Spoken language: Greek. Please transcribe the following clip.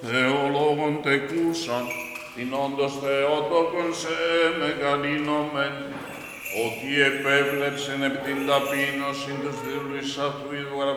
Θεολόγων τεκούσαν, την όντως Θεότοκον σε μεγαλύνομεν, ότι επέβλεψεν επί την ταπείνωσιν τους δούλους αυτού